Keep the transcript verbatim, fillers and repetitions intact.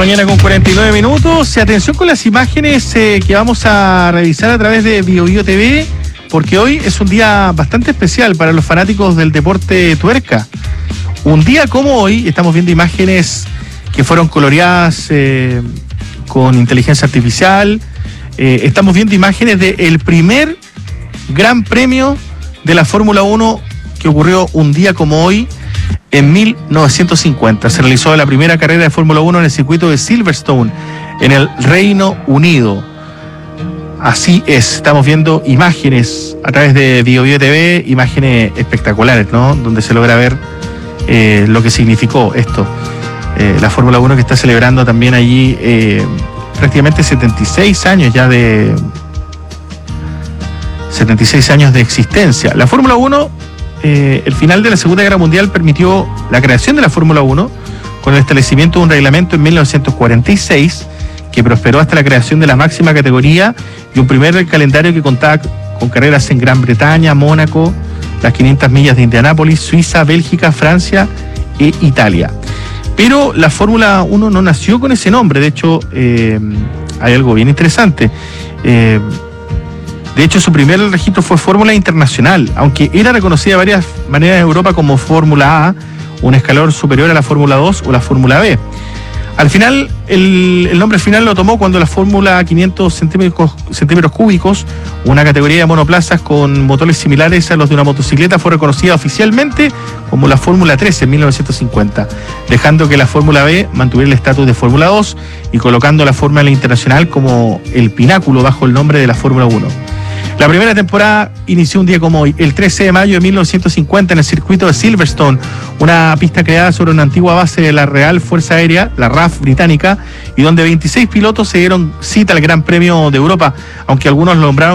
Mañana con cuarenta y nueve minutos. Atención con las imágenes eh, que vamos a revisar a través de BioBio T V, porque hoy es un día bastante especial para los fanáticos del deporte tuerca. Un día como hoy estamos viendo imágenes que fueron coloreadas eh, con inteligencia artificial. Eh, estamos viendo imágenes del primer gran premio de la Fórmula uno que ocurrió un día como hoy. En mil novecientos cincuenta se realizó la primera carrera de Fórmula uno en el circuito de Silverstone, en el Reino Unido. Así es, estamos viendo imágenes a través de BioBio T V, imágenes espectaculares, ¿no? Donde se logra ver eh, lo que significó esto. Eh, la Fórmula uno que está celebrando también allí eh, prácticamente setenta y seis años ya de... setenta y seis años de existencia. La Fórmula uno... Eh, el final de la Segunda Guerra Mundial permitió la creación de la Fórmula uno con el establecimiento de un reglamento en mil novecientos cuarenta y seis que prosperó hasta la creación de la máxima categoría y un primer calendario que contaba con carreras en Gran Bretaña, Mónaco, las quinientas millas de Indianápolis, Suiza, Bélgica, Francia e Italia. Pero la Fórmula uno no nació con ese nombre. De hecho, eh, hay algo bien interesante. Eh, De hecho, su primer registro fue Fórmula Internacional, aunque era reconocida de varias maneras en Europa como Fórmula A, un escalón superior a la Fórmula dos o la Fórmula B. Al final, el, el nombre final lo tomó cuando la Fórmula quinientos centímetros, centímetros cúbicos, una categoría de monoplazas con motores similares a los de una motocicleta, fue reconocida oficialmente como la Fórmula tres en mil novecientos cincuenta, dejando que la Fórmula B mantuviera el estatus de Fórmula dos y colocando la Fórmula Internacional como el pináculo bajo el nombre de la Fórmula uno. La primera temporada inició un día como hoy, el trece de mayo de mil novecientos cincuenta, en el circuito de Silverstone, una pista creada sobre una antigua base de la Real Fuerza Aérea, la R A F británica, y donde veintiséis pilotos se dieron cita al Gran Premio de Europa, aunque algunos lo nombraron